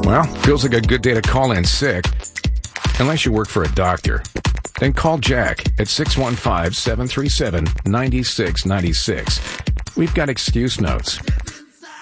Well, feels like a good day to call in sick. Unless you work for a doctor. Then call Jack at 615-737-9696. We've got excuse notes.